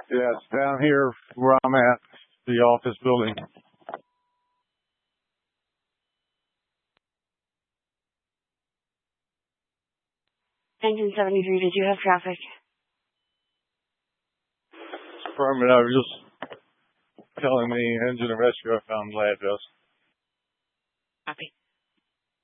Yeah, it's down here where I'm at, the office building. 1973, did you have traffic? Affirmative, just telling me engine and rescue I found the address. Copy.